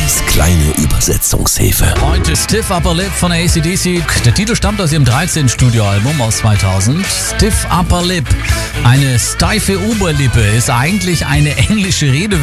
Sandys kleine Übersetzungshilfe. Heute Stiff Upper Lip von AC/DC. Der Titel stammt aus ihrem 13. Studioalbum aus 2000. Stiff Upper Lip. Eine steife Oberlippe ist eigentlich eine englische Redewendung